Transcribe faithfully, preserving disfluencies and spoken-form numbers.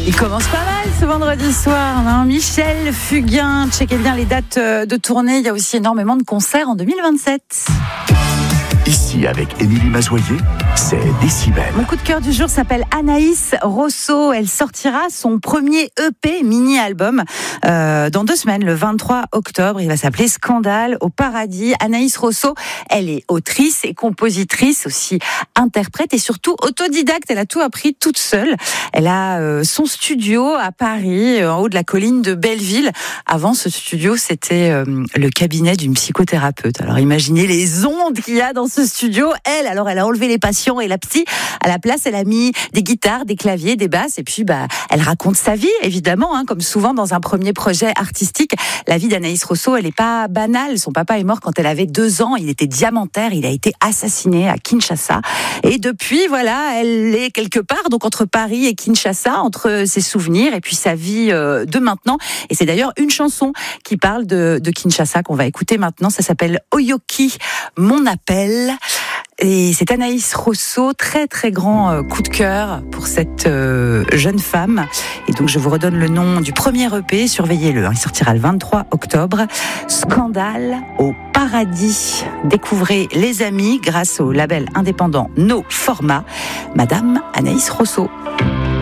Il commence pas mal ce vendredi soir, hein. Michel Fugain, checkez bien les dates de tournée. Il y a aussi énormément de concerts en deux mille vingt-sept. Ici, avec Émilie Mazoyer, c'est Décibel. Mon coup de cœur du jour s'appelle Anaïs Rosso. Elle sortira son premier E P mini-album euh, dans deux semaines, le vingt-trois octobre. Il va s'appeler Scandale au paradis. Anaïs Rosso, elle est autrice et compositrice, aussi interprète et surtout autodidacte. Elle a tout appris toute seule. Elle a euh, son studio à Paris, en haut de la colline de Belleville. Avant, ce studio, c'était euh, le cabinet d'une psychothérapeute. Alors imaginez les ondes qu'il y a dans ce studio. Elle, alors, elle a enlevé les patients et la psy. À la place, elle a mis des guitares, des claviers, des basses. Et puis, bah, elle raconte sa vie, évidemment, hein, comme souvent dans un premier projet artistique. La vie d'Anaïs Rosso, elle n'est pas banale. Son papa est mort quand elle avait deux ans. Il était diamantaire. Il a été assassiné à Kinshasa. Et depuis, voilà, elle est quelque part, donc entre Paris et Kinshasa, entre ses souvenirs et puis sa vie euh, de maintenant. Et c'est d'ailleurs une chanson qui parle de, de Kinshasa qu'on va écouter maintenant. Ça s'appelle Oyoki, mon appel. Et c'est Anaïs Rosso, très très grand euh, coup de cœur pour cette euh, jeune femme. Et donc je vous redonne le nom du premier E P, surveillez-le, hein, il sortira le vingt-trois octobre. Scandale au paradis. Découvrez les amis grâce au label indépendant No Format. Madame Anaïs Rosso.